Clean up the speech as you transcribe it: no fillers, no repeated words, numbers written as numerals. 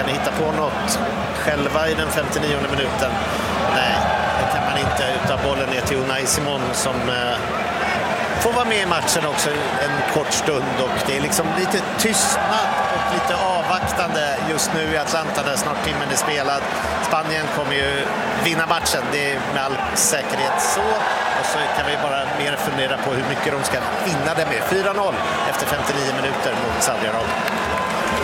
Kan ni hitta på något själva i den 59:e minuten? Nej, det kan man inte. Utan bollen ner till Unai Simon som får vara med i matchen också en kort stund. Och det är liksom lite tystnad och lite avvaktande just nu i Atlanta där snart timmen är spelad. Spanien kommer ju vinna matchen, det är med all säkerhet så. Och så kan vi bara mer fundera på hur mycket de ska vinna det med. 4-0 efter 59 minuter mot Saudiarabien.